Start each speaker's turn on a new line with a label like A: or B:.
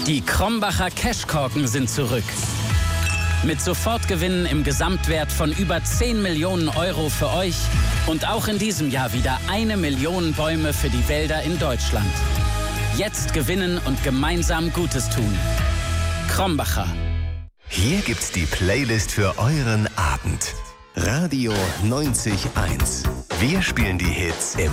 A: Die Krombacher Cashkorken sind zurück. Mit Sofortgewinnen im Gesamtwert von über 10 Millionen Euro für euch und auch in diesem Jahr wieder 1 Million Bäume für die Wälder in Deutschland. Jetzt gewinnen und gemeinsam Gutes tun. Krombacher.
B: Hier gibt's die Playlist für euren Abend. Radio 90.1. Wir spielen die Hits im